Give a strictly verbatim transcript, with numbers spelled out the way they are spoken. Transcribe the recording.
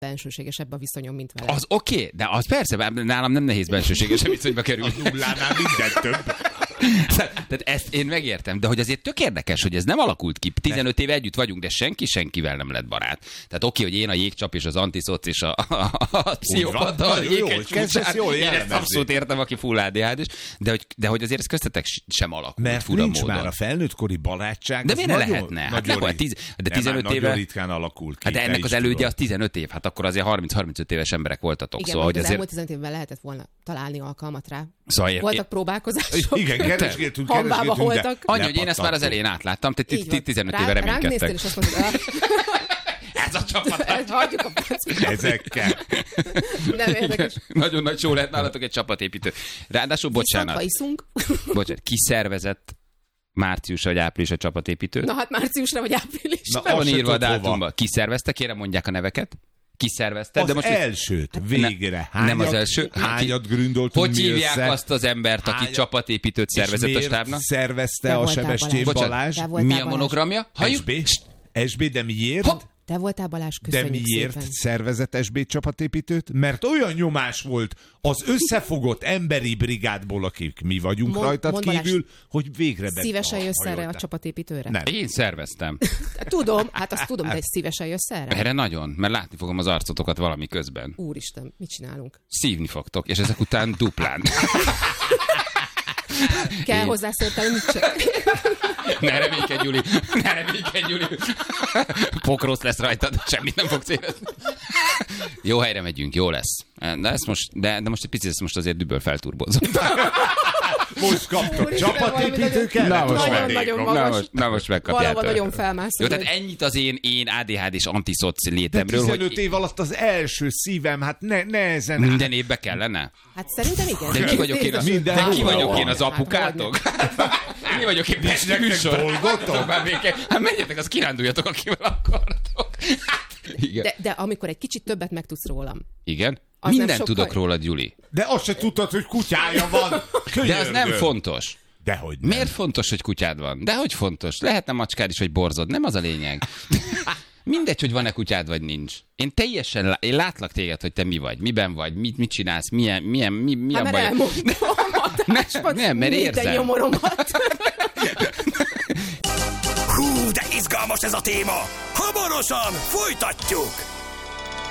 bensőségesebb a viszonyom, mint vele. Az oké, okay, de az persze, nálam nem nehéz bensőségesebb viszonyba kerülni. A nullánál minden több. Tehát ezt én megértem, de hogy azért tök érdekes, hogy ez nem alakult ki. tizenöt éve együtt vagyunk, de senki senkivel nem lett barát. Tehát oké, hogy én a jégcsap és az antiszoc és a, a, a pszichopata, a jéghegy csúcsán, én ezt abszolút értem, aki full á dé há dés, de hogy, de hogy azért ez köztetek sem alakult. Mert fura nincs módon. Már a felnőttkori barátság. De miért ne lehetne? Hát nagyon, nem, tíz, de tizenöt nem, éve. Nagyon ritkán alakult ki. Hát de ennek az elődje az tizenöt év, hát akkor azért harminc-harmincöt éves emberek voltatok. Igen, szóval, hogy az azért... elmúlt tizenöt évben lehetett volna találni alkalmat rá. Szóval voltak én... próbálkozások. Igen, keresgéltünk, keresgéltünk, voltak. Annyi, hogy én ezt már az elején átláttam, te tizenöt éve reménykedtek. Ránk néztél, és azt mondtad, ez a csapat. Hagyjuk a percet. Ezekkel. Nem érdekes. Nagyon nagy show lehet nálatok egy csapatépítő. Ráadásul, bocsánat. Viszont, bocsánat, ki szervezett március vagy április a csapatépítőt? Na hát márciusra vagy áprilisra. Na, van írva a dátumba. Ki szervezte? Kérem, mondják a neveket. Kiszervezte. Az de most elsőt, végre. Hányat, nem az első. Hányat gründoltunk Hogy hívják össze? Azt az embert, aki hányat, csapatépítőt szervezett a stábnak? Szervezte a Sebestyén Balázs. Balázs. Mi a monogramja? es bé. es bé, de miért? Ha? Te voltál, Balázs, köszönjük De miért szépen. szervezett es bé csapatépítőt? Mert olyan nyomás volt az összefogott emberi brigádból, akik mi vagyunk mond, rajtad mond kívül, Balázs, hogy végre be... Szívesen jössz erre a csapatépítőre? Nem. Én szerveztem. Tudom, hát azt tudom, de szívesen jössz erre? Erre nagyon, mert látni fogom az arcotokat valami közben. Úristen, mit csinálunk? Szívni fogtok, és ezek után duplán. Kell hozzászóltál, mit csak... Ne reménykedj, Gyuri! Ne reménykedj, Gyuri! Pokrósz lesz rajtad, semmit nem fogsz érezni. Jó helyre megyünk, jó lesz. De, ezt most, de, de most egy picit ezt most azért düböl felturbozom. Most kaptok csapatépítőket? Na most, nagyon, nagyon magas. Na most, na most megkapjátok. Valahol nagyon felmászol. Jó, tehát ennyit az én, én á dé há dés antiszoc létemről. De tizenöt hogy... év alatt az első szívem, hát ne, nehezen... Minden évbe kellene? Hát szerintem igen. De ki vagyok én, a... Minden de ki vagyok van. én az apukátok? Mi vagyok én Pesti műsor? Hát menjetek, az kiránduljatok, akivel akartok. Igen. De, de amikor egy kicsit többet megtudsz rólam. Igen? Az Mindent tudok rólad, Gyuri. De azt se tudtad, hogy kutyája van. De az nem fontos. Dehogy nem. Miért fontos, hogy kutyád van? Dehogy fontos. Lehetne macskád is, vagy borzod. Nem az a lényeg. Mindegy, hogy van-e kutyád, vagy nincs. Én teljesen, én látlak téged, hogy te mi vagy, miben vagy, mit, mit csinálsz, milyen, milyen, mi, mi hát a baj. Nem, nem, mert érzem. Nyomoromat. Hú, de izgalmas ez a téma! Hamarosan folytatjuk!